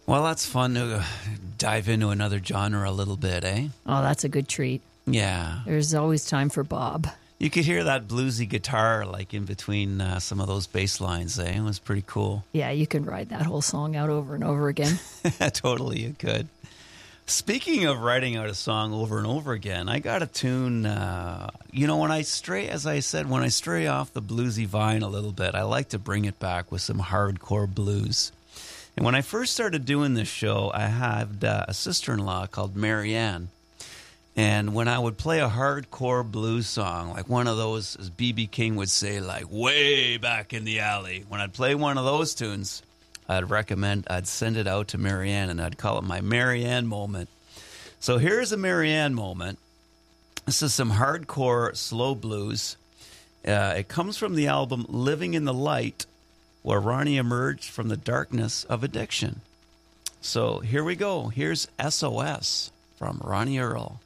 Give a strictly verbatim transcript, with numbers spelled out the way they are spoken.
Well, that's fun to dive into another genre a little bit, eh? Oh, that's a good treat. Yeah. There's always time for Bob. You could hear that bluesy guitar like in between uh, some of those bass lines, eh? It was pretty cool. Yeah, you can ride that whole song out over and over again. Totally, you could. Speaking of writing out a song over and over again, I got a tune, uh, you know, when I stray, as I said, when I stray off the bluesy vine a little bit, I like to bring it back with some hardcore blues. And when I first started doing this show, I had uh, a sister-in-law called Marianne. And when I would play a hardcore blues song, like one of those, as B B King would say, like way back in the alley, when I'd play one of those tunes, I'd recommend, I'd send it out to Marianne, and I'd call it my Marianne moment. So here's a Marianne moment. This is some hardcore slow blues. Uh, it comes from the album Living in the Light, where Ronnie emerged from the darkness of addiction. So here we go. Here's S O S from Ronnie Earl.